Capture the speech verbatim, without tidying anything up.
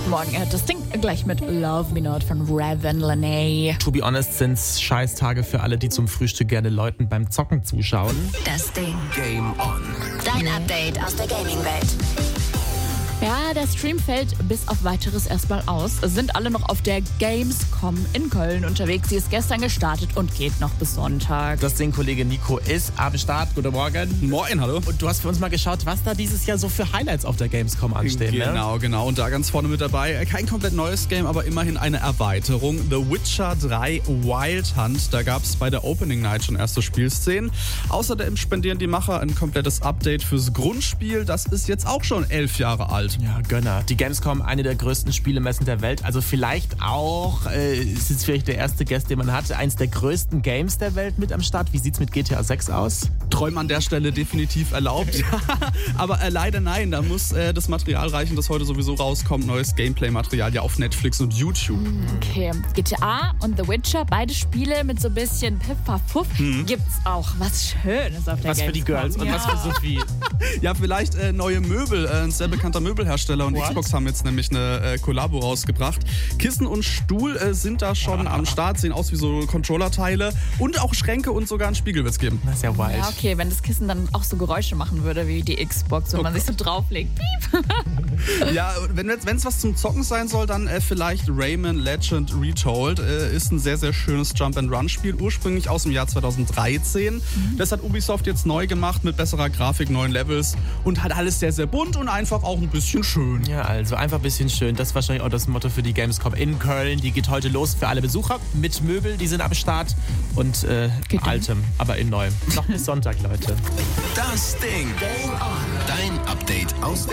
Guten Morgen, ihr hört das Ding gleich mit Love Me Not von Raven Lene. To be honest sind's scheiß Tage für alle, die zum Frühstück gerne Leuten beim Zocken zuschauen. Das Ding. Game on. Dein Update aus der Gaming-Welt. Ja, der Stream fällt bis auf Weiteres erstmal aus. Es sind alle noch auf der Gamescom in Köln unterwegs. Sie ist gestern gestartet und geht noch bis Sonntag. Das Ding, Kollege Nico ist am Start. Guten Morgen. Moin, hallo. Und du hast für uns mal geschaut, was da dieses Jahr so für Highlights auf der Gamescom anstehen. Genau, ne? genau. Und da ganz vorne mit dabei, kein komplett neues Game, aber immerhin eine Erweiterung. The Witcher drei Wild Hunt. Da gab es bei der Opening Night schon erste Spielszenen. Außerdem spendieren die Macher ein komplettes Update fürs Grundspiel. Das ist jetzt auch schon elf Jahre alt. Ja, Gönner. Die Gamescom, eine der größten Spielemessen der Welt. Also vielleicht auch, äh, ist jetzt vielleicht der erste Guest, den man hat, eins der größten Games der Welt mit am Start. Wie sieht's mit G T A sechs aus? Träumen an der Stelle definitiv erlaubt. Aber äh, leider nein, da muss äh, das Material reichen, das heute sowieso rauskommt. Neues Gameplay-Material ja auf Netflix und YouTube. Okay, G T A und The Witcher, beide Spiele mit so ein bisschen Pifferfuff. Mhm. Gibt's auch was Schönes auf der Was für die Gamescom. Girls und ja. was für Sophie. Ja, vielleicht äh, neue Möbel. Äh, ein sehr bekannter Möbelhersteller und What? Xbox haben jetzt nämlich eine äh, Kollabo rausgebracht. Kissen und Stuhl äh, sind da schon am Start, sehen aus wie so Controller-Teile. Und auch Schränke und sogar einen Spiegel wird's geben. Das ist ja wild. Ja, okay, wenn das Kissen dann auch so Geräusche machen würde wie die Xbox, wenn Oh man sich so drauflegt. Piep. Ja, wenn es was zum Zocken sein soll, dann äh, vielleicht Rayman Legend Retold. Äh, ist ein sehr, sehr schönes Jump-and-Run-Spiel, ursprünglich aus dem Jahr zweitausenddreizehn. Mhm. Das hat Ubisoft jetzt neu gemacht mit besserer Grafik, neuen Levels und hat alles sehr, sehr bunt und einfach auch ein bisschen schön. Ja, also einfach ein bisschen schön. Das ist wahrscheinlich auch das Motto für die Gamescom in Köln. Die geht heute los für alle Besucher mit Möbel, die sind am Start und äh, altem, aber in neuem. Noch bis Sonntag, Leute. Das Ding. Game on. Dein Update aus der